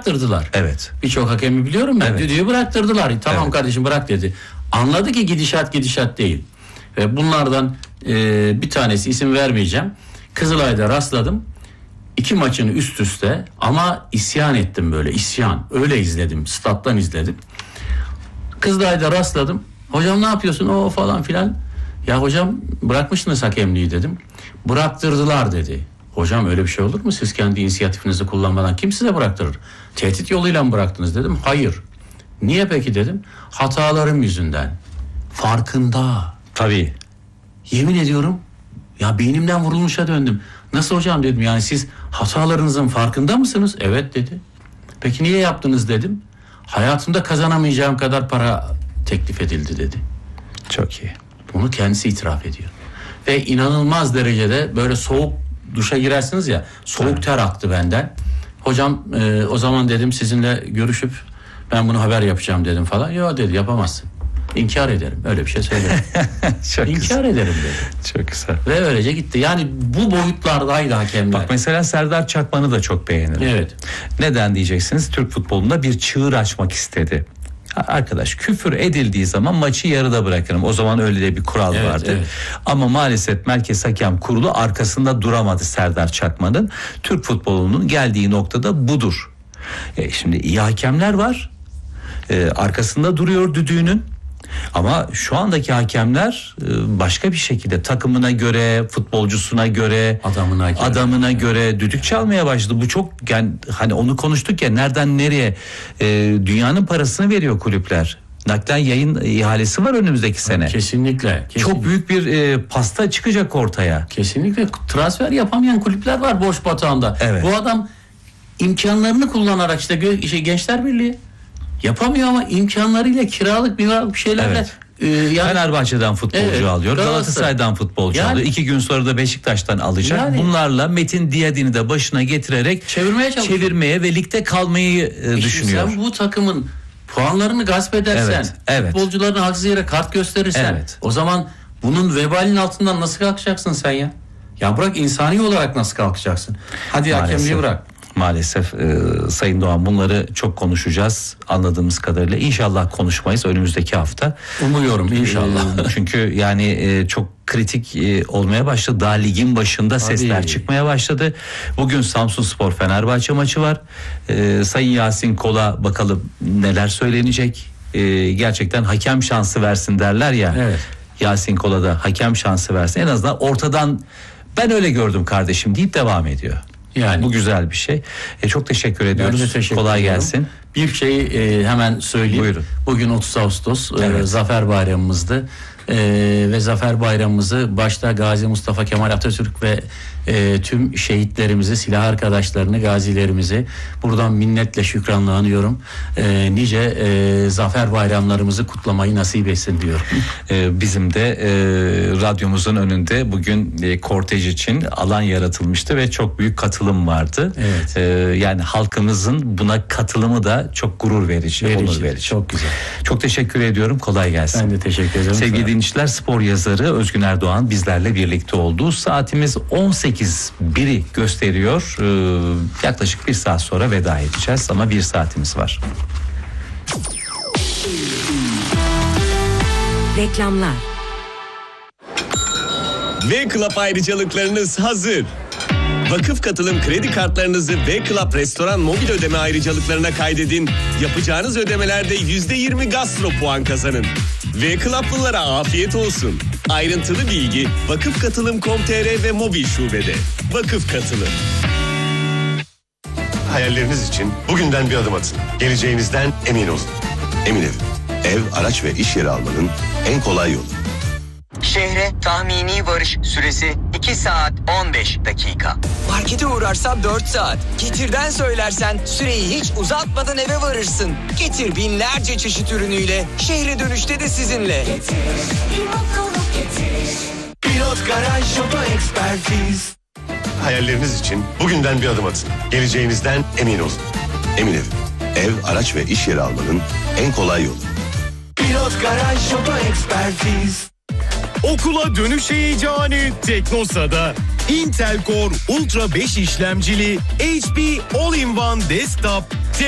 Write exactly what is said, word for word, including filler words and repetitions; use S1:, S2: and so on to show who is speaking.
S1: bıraktırdılar.
S2: Evet.
S1: Birçok hakemi biliyorum ben. Evet. Düdüğü bıraktırdılar. Tamam evet. kardeşim bırak dedi. Anladı ki gidişat gidişat değil. Ve bunlardan e, bir tanesi, isim vermeyeceğim. Kızılay'da rastladım. İki maçını üst üste ama isyan ettim böyle isyan. Öyle izledim. Stat'tan izledim. Kızılay'da rastladım. Hocam ne yapıyorsun o falan filan. Ya hocam bırakmışsınız hakemliği dedim. Bıraktırdılar dedi. Hocam öyle bir şey olur mu? Siz kendi inisiyatifinizi kullanmadan kim size bıraktırır? Tehdit yoluyla mı bıraktınız dedim. Hayır. Niye peki dedim. Hatalarım yüzünden. Farkında.
S2: Tabii.
S1: Yemin ediyorum ya beynimden vurulmuşa döndüm. Nasıl hocam dedim, yani siz hatalarınızın farkında mısınız? Evet dedi. Peki niye yaptınız dedim. Hayatımda kazanamayacağım kadar para teklif edildi dedi.
S2: Çok iyi.
S1: Bunu kendisi itiraf ediyor. Ve inanılmaz derecede böyle soğuk duşa girersiniz ya, soğuk evet. ter aktı benden. Hocam e, o zaman dedim sizinle görüşüp ben bunu haber yapacağım dedim falan. Yok dedi, yapamazsın. İnkar ederim. Öyle bir şey söyledim. İnkar güzel. ederim dedi.
S2: Çok güzel.
S1: Ve öylece gitti. Yani bu boyutlardaydı hakemler.
S2: Bak mesela Serdar Çakman'ı da çok beğenirim.
S1: Evet.
S2: Neden diyeceksiniz? Türk futbolunda bir çığır açmak istedi. Arkadaş küfür edildiği zaman maçı yarıda bırakırım. O zaman öyle de bir kural evet, vardı. Evet. Ama maalesef Merkez Hakem Kurulu arkasında duramadı Serdar Çakman'ın. Türk futbolunun geldiği noktada budur. E şimdi iyi hakemler var. E, arkasında duruyor düdüğünün. Ama şu andaki hakemler başka bir şekilde takımına göre, futbolcusuna göre,
S1: adamına göre,
S2: adamına göre düdük çalmaya başladı. Bu çok, yani hani onu konuştuk ya, nereden nereye e, dünyanın parasını veriyor kulüpler. Naklen yayın ihalesi var önümüzdeki sene.
S1: Kesinlikle. kesinlikle.
S2: Çok büyük bir e, pasta çıkacak ortaya.
S1: Kesinlikle transfer yapamayan kulüpler var boş batağında.
S2: Evet.
S1: Bu adam imkanlarını kullanarak işte şey, Gençler Birliği yapamıyor ama imkanlarıyla kiralık bir şeylerle.
S2: Evet.
S1: E, yani,
S2: Fenerbahçe'den futbolcu evet, alıyor. Galatasaray. Galatasaray'dan futbolcu yani, alıyor. İki gün sonra da Beşiktaş'tan alacak. Yani, bunlarla Metin Diyadin'i de başına getirerek
S1: çevirmeye çalışıyor.
S2: Çevirmeye ve ligde kalmayı e, işte düşünüyor.
S1: Sen bu takımın puanlarını gasp edersen,
S2: evet, evet.
S1: futbolcularına haksız yere kart gösterirsen, evet. o zaman bunun vebalinin altından nasıl kalkacaksın sen ya? Ya bırak insani olarak nasıl kalkacaksın? Hadi hakemliği bırak.
S2: Maalesef e, Sayın Doğan, bunları çok konuşacağız anladığımız kadarıyla. İnşallah konuşmayız önümüzdeki hafta.
S1: Umuyorum inşallah.
S2: E, çünkü yani e, çok kritik e, olmaya başladı. Daha ligin başında Tabii. sesler çıkmaya başladı. Bugün Samsunspor Fenerbahçe maçı var. E, Sayın Yasin Kola bakalım neler söylenecek. E, gerçekten hakem şansı versin derler ya.
S1: Evet.
S2: Yasin Kola da hakem şansı versin. En azından ortadan ben öyle gördüm kardeşim deyip devam ediyor. Yani bu güzel bir şey. E, çok teşekkür ediyoruz.
S1: Teşekkür
S2: Kolay
S1: ediyorum.
S2: gelsin.
S1: Bir şey e, hemen söyleyeyim.
S2: Buyurun.
S1: Bugün otuz Ağustos
S2: evet.
S1: e, Zafer Bayramımızdı. E, ve Zafer Bayramımızı başta Gazi Mustafa Kemal Atatürk ve e, tüm şehitlerimizi, silah arkadaşlarını, gazilerimizi buradan minnetle şükranla anıyorum. E, nice e, Zafer Bayramlarımızı kutlamayı nasip etsin diyorum.
S2: E, bizim de e, radyomuzun önünde bugün e, kortej için alan yaratılmıştı ve çok büyük katılım vardı.
S1: Evet.
S2: E, yani halkımızın buna katılımı da çok gurur verici, verici onur verici.
S1: Çok güzel.
S2: Çok teşekkür ediyorum. Kolay gelsin.
S1: Ben de teşekkür ederim.
S2: Sevgili dinleyiciler, spor yazarı Özgün Erdoğan bizlerle birlikte oldu. Saatimiz on sekiz biri gösteriyor. Ee, yaklaşık bir saat sonra veda edeceğiz ama bir saatimiz var.
S3: Reklamlar.
S4: V-Club ayrıcalıklarınız hazır. Vakıf katılım kredi kartlarınızı V-Club restoran mobil ödeme ayrıcalıklarına kaydedin. Yapacağınız ödemelerde yüzde yirmi gastro puan kazanın. V-Club'lılara afiyet olsun. Ayrıntılı bilgi vakıf katılım nokta com nokta tr ve mobil şubede. Vakıf Katılım.
S5: Hayalleriniz için bugünden bir adım atın. Geleceğinizden emin olun. Emin Ev. Ev, araç ve iş yeri almanın en kolay yolu.
S6: Şehre tahmini varış süresi iki saat on beş dakika.
S7: Markete uğrarsan dört saat. Getir'den söylersen süreyi hiç uzatmadan eve varırsın. Getir binlerce çeşit ürünüyle şehre dönüşte de sizinle.
S8: Getir, getir.
S5: Pilot Garaj Şoto Ekspertiz. Hayalleriniz için bugünden bir adım atın. Geleceğinizden emin olun. Emin Ev. Ev, araç ve iş yeri almanın en kolay yolu.
S8: Pilot Garaj Şoto Ekspertiz.
S9: Okula dönüş heyecanı Teknosa'da. Intel Core Ultra beş işlemcili H P All-in-One Desktop